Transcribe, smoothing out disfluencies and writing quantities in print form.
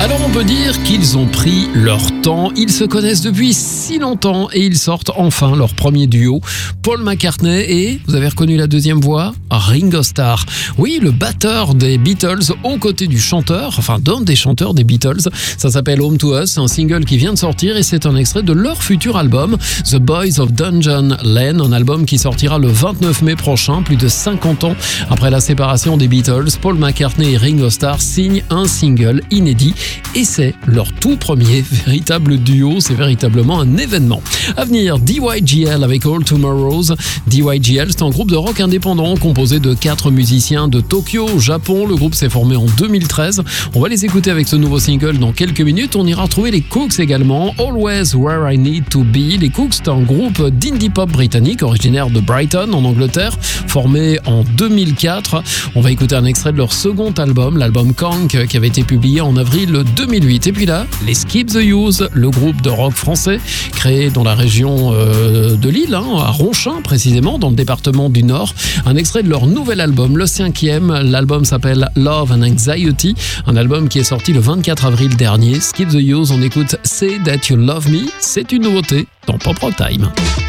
Alors on peut dire qu'ils ont pris leur temps, ils se connaissent depuis si longtemps et ils sortent enfin leur premier duo. Paul McCartney et, vous avez reconnu la deuxième voix, Ringo Starr. Oui, le batteur des Beatles aux côtés du chanteur, enfin d'un des chanteurs des Beatles. Ça s'appelle Home to Us, un single qui vient de sortir et c'est un extrait de leur futur album, The Boys of Dungeon Lane, un album qui sortira le 29 mai prochain, plus de 50 ans après la séparation des Beatles. Paul McCartney et Ringo Starr signent un single inédit et c'est leur tout premier véritable duo, c'est véritablement un événement. À venir, DYGL avec All Tomorrows. DYGL, c'est un groupe de rock indépendant composé de 4 musiciens de Tokyo, au Japon. Le groupe s'est formé en 2013. On va les écouter avec ce nouveau single dans quelques minutes. On ira retrouver les Cooks également, Always Where I Need to Be. Les Cooks, c'est un groupe d'indie pop britannique originaire de Brighton en Angleterre, formé en 2004. On va écouter un extrait de leur second album, l'album Kank, qui avait été publié en avril 2008. Et puis là, les Skip the Use, le groupe de rock français créé dans la région de Lille, à Ronchin précisément, dans le département du Nord. Un extrait de leur nouvel album, le 5e. L'album s'appelle Love and Anxiety, un album qui est sorti le 24 avril dernier. Skip the Use, on écoute Say That You Love Me. C'est une nouveauté dans Pop Rock Time.